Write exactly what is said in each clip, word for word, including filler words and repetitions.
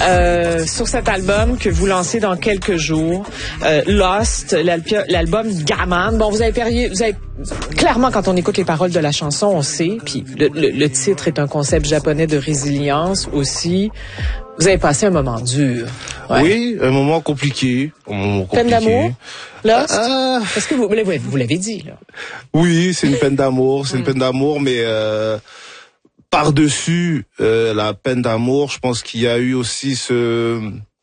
Euh, sur cet album que vous lancez dans quelques jours, euh, Lost, l'album Gaman. Bon, vous avez, périé, vous avez clairement, quand on écoute les paroles de la chanson, on sait. Puis le, le, le titre est un concept japonais de résilience aussi. Vous avez passé un moment dur. Ouais. Oui, un moment compliqué. Un moment compliqué. Peine d'amour. Lost. Ah, Est-ce que vous, vous l'avez dit là? Oui, c'est une peine d'amour. C'est mm. une peine d'amour, mais. Euh, Par-dessus euh, la peine d'amour, je pense qu'il y a eu aussi ce...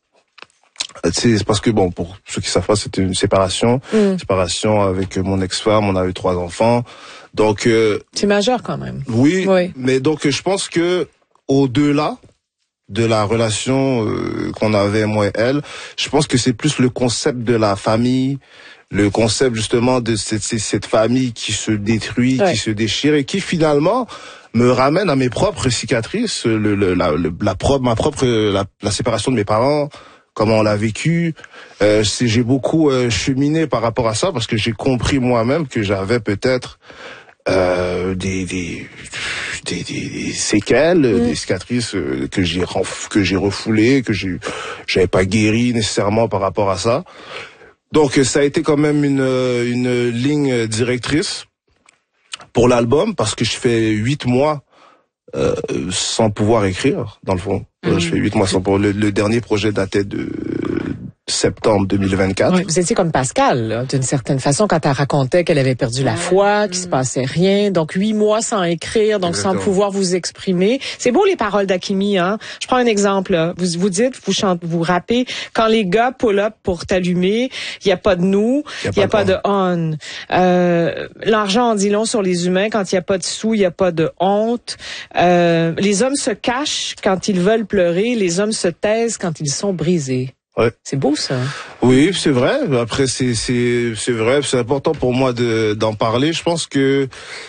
C'est parce que, bon, pour ceux qui savent pas, c'était une séparation. Mm. Séparation avec mon ex-femme, on a eu trois enfants. Donc... Euh, c'est majeur quand même. Oui, oui, mais donc je pense que au-delà de la relation euh, qu'on avait, moi et elle, je pense que c'est plus le concept de la famille, le concept justement de cette, cette famille qui se détruit, ouais. qui se déchire et qui finalement... me ramène à mes propres cicatrices, le, le, la, le, la propre, ma propre, la, la séparation de mes parents, comment on l'a vécu. Euh, c'est, j'ai beaucoup euh, cheminé par rapport à ça parce que j'ai compris moi-même que j'avais peut-être euh, des, des, des, des, des séquelles, mmh. des cicatrices euh, que j'ai que j'ai refoulées, que j'ai, j'avais pas guéri nécessairement par rapport à ça. Donc ça a été quand même une, une ligne directrice pour l'album, parce que je fais huit mois euh, sans pouvoir écrire, dans le fond. Mmh. Je fais huit mois sans pouvoir... Le, le dernier projet datait de septembre deux mille vingt-quatre. Oui, vous étiez comme Pascal, là, d'une certaine façon, quand elle racontait qu'elle avait perdu la foi, qu'il mmh. se passait rien. Donc, huit mois sans écrire, donc Exactement. Sans pouvoir vous exprimer. C'est beau les paroles d'Hakimi, hein. Je prends un exemple, là. Vous vous dites, vous chantez, vous rappez, quand les gars pull up pour t'allumer, il n'y a pas de nous, il n'y a, a pas de on. Euh, l'argent en dit long sur les humains. Quand il n'y a pas de sous, il n'y a pas de honte. Euh, les hommes se cachent quand ils veulent pleurer. Les hommes se taisent quand ils sont brisés. Ouais. C'est beau ça. Oui, c'est vrai. Après, c'est c'est c'est vrai. C'est important pour moi de d'en parler. Je pense que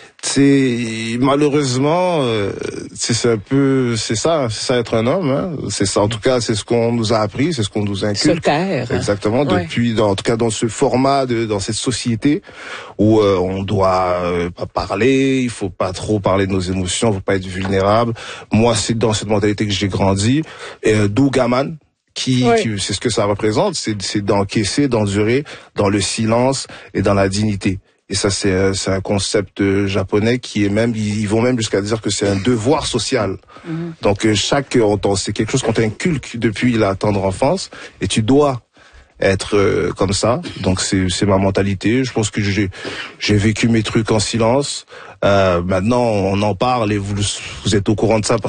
c'est malheureusement euh, c'est un peu c'est ça, c'est ça être un homme. Hein. C'est ça. En tout cas, c'est ce qu'on nous a appris, c'est ce qu'on nous inculque. Se taire. Exactement. Ouais. Depuis, dans, en tout cas, dans ce format, de, dans cette société où euh, on doit euh, pas parler, il faut pas trop parler de nos émotions, faut pas être vulnérable. Moi, c'est dans cette mentalité que j'ai grandi. Et euh, d'où Gaman. Qui, oui. qui c'est ce que ça représente, c'est, c'est d'encaisser, d'endurer dans le silence et dans la dignité. Et ça, c'est, c'est un concept japonais qui est même, ils vont même jusqu'à dire que c'est un devoir social. Mm-hmm. Donc chaque, c'est quelque chose qu'on t'inculque depuis la tendre enfance, et tu dois être euh, comme ça. Donc c'est, c'est ma mentalité. Je pense que j'ai, j'ai vécu mes trucs en silence. Euh, maintenant, on en parle et vous, vous êtes au courant de ça.